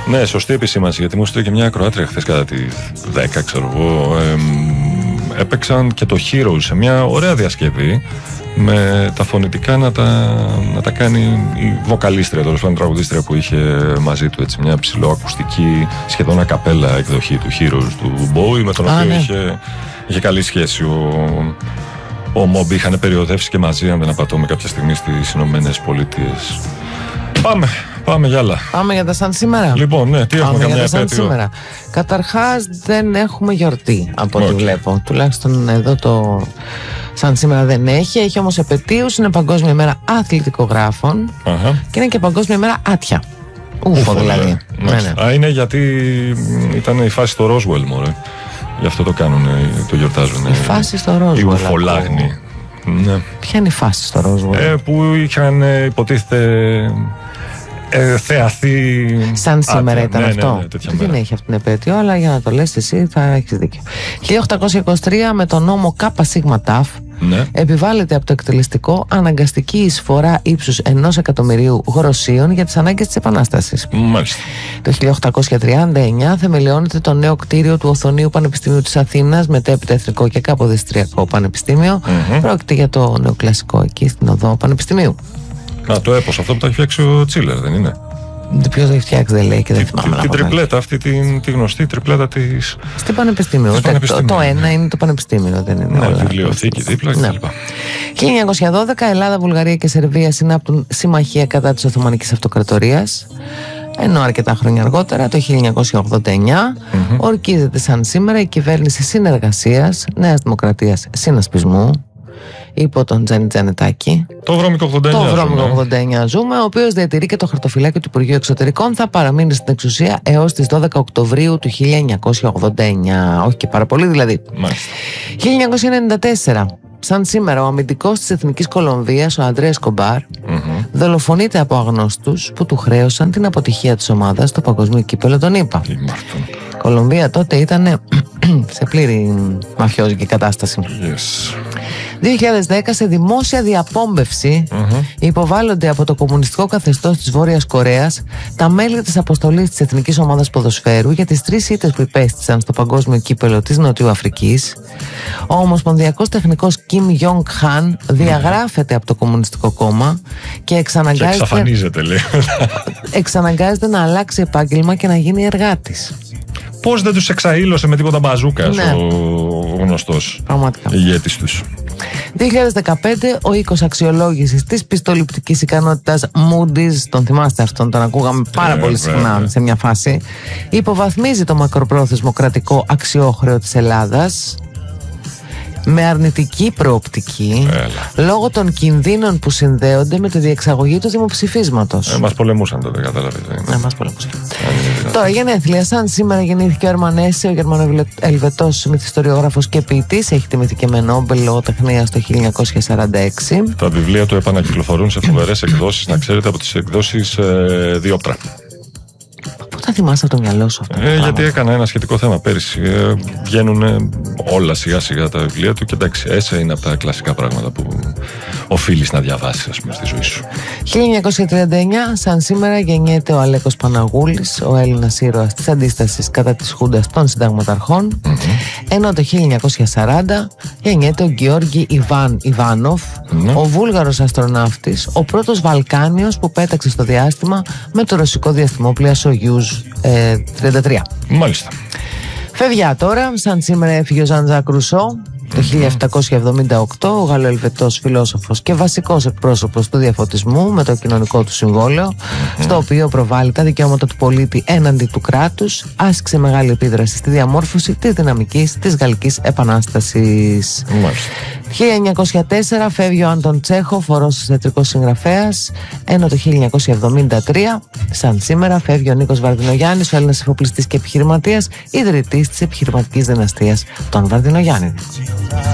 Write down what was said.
Ναι, σωστή επισήμανση, γιατί μου στείλε και μια ακροάτρια χθες κατά τη 10, ξέρω εγώ. Έπαιξαν και το Heroes σε μια ωραία διασκευή, με τα φωνητικά να τα κάνει η βοκαλίστρια, τέλος πάντων τραγουδίστρια που είχε μαζί του, έτσι, μια ψηλοακουστική, σχεδόν ακαπέλα εκδοχή του Heroes του Bowie, με τον οποίο είχε καλή σχέση ο Moby. Είχαν περιοδεύσει και μαζί, αν δεν απατώμε, κάποια στιγμή στις Ηνωμένες Πολιτείες. Πάμε για άλλα. Πάμε για τα σαν σήμερα. Λοιπόν, ναι, τι έχουμε, καμιά επέτειο? Καταρχάς δεν έχουμε γιορτή από ό,τι βλέπω. Τουλάχιστον εδώ το σαν σήμερα δεν έχει. Έχει όμως επετείους. Είναι Παγκόσμια ημέρα αθλητικογράφων και είναι και Παγκόσμια ημέρα άτια. Ούφο δηλαδή. Ναι. Είναι γιατί ήταν η φάση στο Roswell, μωρέ. Γι' αυτό το κάνουν, το γιορτάζουν. Η φάση στο Roswell. Οι ουφολάγνοι. Ναι. Ποια είναι η φάση στο Roswell? Που είχαν, υποτίθεται, θεαθεί. Σαν σήμερα ήταν αυτό. Ναι, δεν έχει αυτή την επέτειο, αλλά για να το λες εσύ θα έχεις δίκιο. 1823, με τον νόμο ΚΣΤ, επιβάλλεται από το εκτελεστικό αναγκαστική εισφορά ύψους 1 εκατομμυρίου γροσσίων για τις ανάγκες της Επανάστασης. Μάλιστα. Το 1839 θεμελιώνεται το νέο κτίριο του Οθωνίου Πανεπιστημίου της Αθήνας, μετέπειτα Εθνικό και Καποδιστριακό Πανεπιστήμιο. Πρόκειται για το νεοκλασικό εκεί στην οδό Πανεπιστημίου. Το έπος αυτό που το έχει φτιάξει ο Τσίλερ, δεν είναι? Ποιος το έχει φτιάξει, δεν λέει, και δεν θυμάμαι. Την τριπλέτα, αυτή τη γνωστή τριπλέτα της. Στην Πανεπιστήμιο. Το ένα είναι το Πανεπιστήμιο, δεν είναι? Ναι, βιβλιοθήκη δίπλα κτλ. 1912, Ελλάδα, Βουλγαρία και Σερβία συνάπτουν συμμαχία κατά της Οθωμανικής Αυτοκρατορίας. Ενώ αρκετά χρόνια αργότερα, το 1989, ορκίζεται σαν σήμερα η κυβέρνηση συνεργασίας Νέας Δημοκρατίας Συνασπισμού υπό τον Τζάνι Τζανετάκη. Το βρώμικο 89. Το βρώμικο 89 ζούμε, ο οποίος διατηρεί και το χαρτοφυλάκιο του Υπουργείου Εξωτερικών. Θα παραμείνει στην εξουσία έως τις 12 Οκτωβρίου του 1989. Όχι και πάρα πολύ δηλαδή. Μάλιστα. 1994. Σαν σήμερα, ο αμυντικός της Εθνικής Κολομβίας, ο Αντρέα Εσκομπάρ, δολοφονείται από αγνώστους που του χρέωσαν την αποτυχία της ομάδας στο Παγκόσμιο Κύπελλο των ΗΠΑ. Η Κολομβία τότε ήταν σε πλήρη μαφιόζικη κατάσταση. 2010, σε δημόσια διαπόμπευση υποβάλλονται από το κομμουνιστικό καθεστώς της Βόρειας Κορέας τα μέλη της αποστολής της Εθνικής Ομάδας Ποδοσφαίρου για τις 3 ήττες που υπέστησαν στο Παγκόσμιο Κύπελλο της Νοτιού Αφρικής. Ο ομοσπονδιακός τεχνικός Κιμ Γιονγκ Χαν διαγράφεται από το Κομμουνιστικό Κόμμα και εξαναγκάζεται να αλλάξει επάγγελμα και να γίνει εργάτης. Πώς δεν τους εξαήλωσε με τίποτα μπαζούκας ο γνωστός ηγέτης τους? 2015, ο οίκος αξιολόγησης της πιστοληπτικής ικανότητας Moody's, τον θυμάστε αυτόν, τον ακούγαμε πάρα πολύ συχνά σε μια φάση, υποβαθμίζει το μακροπρόθεσμο κρατικό αξιόχρεο της Ελλάδας με αρνητική προοπτική λόγω των κινδύνων που συνδέονται με τη διεξαγωγή του δημοψηφίσματος. Μας πολεμούσαν τότε, κατάλαβες. Μας πολεμούσαν. Τώρα, γενέθλια. Σαν σήμερα γεννήθηκε ο Ερμανέση, ο Γερμανοελβετός μυθιστοριογράφος και ποιητής. Έχει τιμηθεί και με Νόμπελ λογοτεχνίας το 1946. Τα βιβλία του επανακυκλοφορούν σε φοβερές εκδόσεις, να ξέρετε, από τις εκδόσεις Διόπτρα. Πού θα θυμάσαι από το μυαλό σου αυτό? Γιατί έκανα ένα σχετικό θέμα πέρυσι. Βγαίνουν όλα σιγά σιγά τα βιβλία του και εντάξει, έσαι είναι από τα κλασικά πράγματα που οφείλεις να διαβάσεις, ας πούμε, στη ζωή σου. 1939, σαν σήμερα, γεννιέται ο Αλέκος Παναγούλης, ο Έλληνας ήρωας της αντίστασης κατά της Χούντας των Συνταγματαρχών. Ενώ το 1940 γεννιέται ο Γεώργη Ιβάνοφ, ο Βούλγαρος αστροναύτης, ο πρώτος Βαλκάνιος που πέταξε στο διάστημα με το ρωσικό διαστημόπλοιο Σογιούζ 33. Μάλιστα. Φεύγει τώρα, σαν σήμερα έφυγε ο Ζαν-Ζακ Ρουσό το 1778, ο Γαλλοελβετός φιλόσοφος και βασικός εκπρόσωπος του διαφωτισμού με το κοινωνικό του συμβόλαιο, στο οποίο προβάλλει τα δικαιώματα του πολίτη έναντι του κράτους, άσκησε μεγάλη επίδραση στη διαμόρφωση της δυναμικής της Γαλλικής Επανάστασης. 1904 φεύγει ο Άντων Τσέχοφ, ο Ρώσος θεατρικός συγγραφέας, ενώ το 1973, σαν σήμερα, φεύγει ο Νίκος Βαρδινογιάννης, ο Έλληνας εφοπλιστής και επιχειρηματίας, ιδρυτής της επιχειρηματικής δυναστείας των Βαρδινογιάννη.